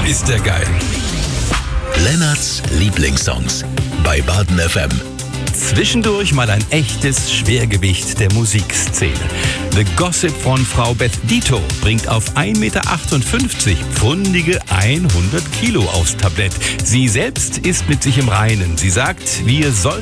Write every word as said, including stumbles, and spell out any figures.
ist der geil. Lennarts Lieblingssongs bei Baden F M. Zwischendurch mal ein echtes Schwergewicht der Musikszene. The Gossip von Frau Beth Dito bringt auf ein Meter achtundfünfzig pfundige hundert Kilo aufs Tablett. Sie selbst ist mit sich im Reinen. Sie sagt, wir sollten